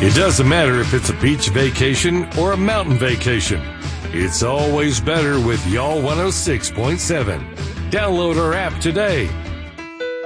It doesn't matter if it's a beach vacation or a mountain vacation. It's always better with Y'all 106.7. Download our app today